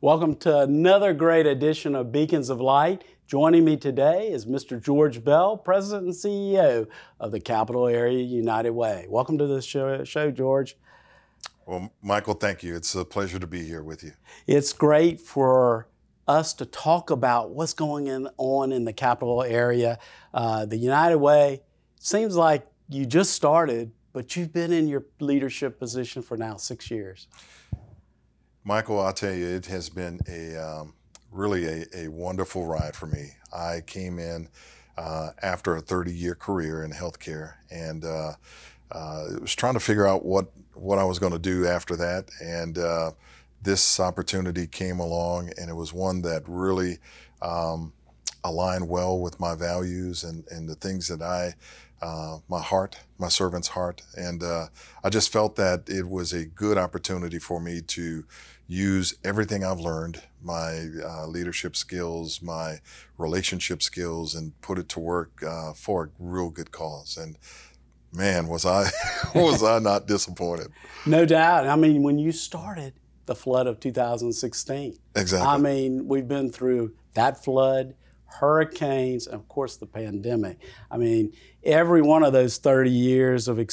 Welcome to another great edition of Beacons of Light. Joining me today is Mr. George Bell, President and CEO of the Capital Area United Way. Welcome to the show, George. Well, Michael, thank you. It's a pleasure to be here with you. It's great for us to talk about what's going on in the capital area. The United Way seems like you just started, but you've been in your leadership position for now 6 years. Michael, I'll tell you, it has been really a wonderful ride for me. I came in after a 30-year career in healthcare, and was trying to figure out what I was going to do after that. And this opportunity came along, and it was one that really aligned well with my values and the things that my servant's heart. And I just felt that it was a good opportunity for me to use everything I've learned, my leadership skills, my relationship skills, and put it to work for a real good cause. And man, was I not disappointed. No doubt. I mean, when you started the flood of 2016, exactly. I mean, we've been through that flood, hurricanes, and of course the pandemic. I mean, every one of those 30 years of